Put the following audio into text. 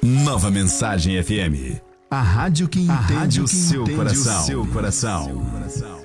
Nova Mensagem FM. A rádio que entende o seu coração.